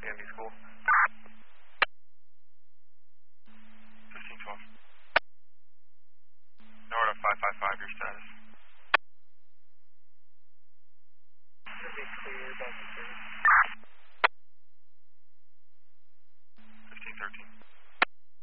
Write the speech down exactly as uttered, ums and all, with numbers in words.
Andy School. fifteen twelve. Norda five five five, your status.